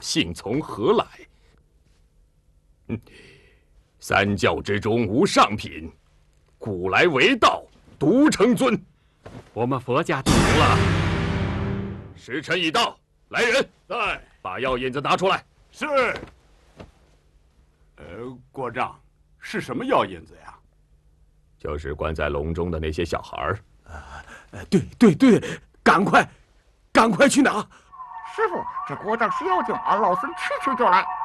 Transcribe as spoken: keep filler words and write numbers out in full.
幸从何来？嗯，三教之中无上品，古来为道，独成尊。 我们佛家懂了。 时辰已到，来人， 在， 把药引子拿出来。 是。呃，国丈，是什么药引子呀？ 就是关在笼中的那些小孩儿。 呃，对对对，赶快，赶快去拿！ 师傅，这国丈是妖精，俺老孙去去就来。